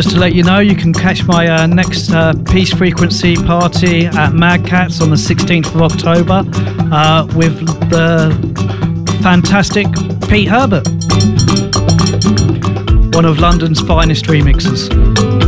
Just to let you know, you can catch my next Peace Frequency party at Mad Cats on the 16th of October with the fantastic Pete Herbert, one of London's finest remixers.